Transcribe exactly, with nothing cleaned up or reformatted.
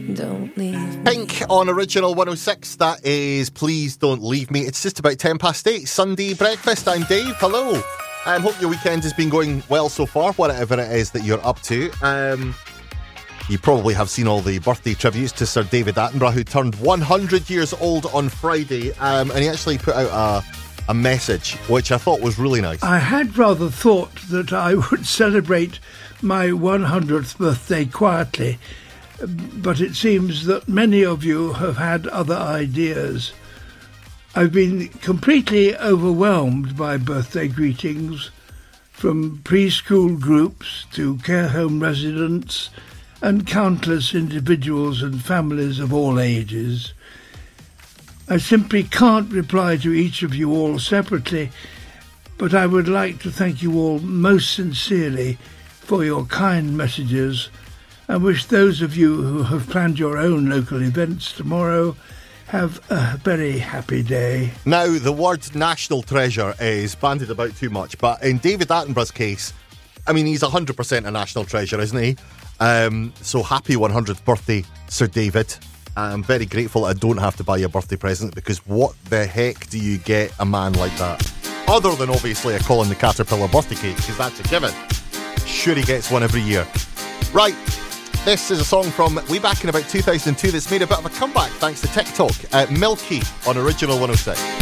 Don't leave me. Pink on Original one oh six. That is Please Don't Leave Me. It's just about ten past eight. Sunday breakfast. I'm Dave. Hello. I um, hope your weekend has been going well so far, whatever it is that you're up to. Um, you probably have seen all the birthday tributes to Sir David Attenborough, who turned one hundred years old on Friday, um, and he actually put out a, a message, which I thought was really nice. I had rather thought that I would celebrate my one hundredth birthday quietly, but it seems that many of you have had other ideas. I've been completely overwhelmed by birthday greetings, from preschool groups to care home residents and countless individuals and families of all ages. I simply can't reply to each of you all separately, but I would like to thank you all most sincerely for your kind messages, and wish those of you who have planned your own local events tomorrow have a very happy day. Now, the word national treasure is bandied about too much, but in David Attenborough's case, I mean, he's one hundred percent a national treasure, isn't he? Um, so happy one hundredth birthday, Sir David. I'm very grateful I don't have to buy you a birthday present, because what the heck do you get a man like that? Other than obviously a Colin the Caterpillar birthday cake, because that's a given. Sure, he gets one every year. Right, this is a song from way back in about two thousand two that's made a bit of a comeback thanks to TikTok. Uh, Milky on Original one oh six.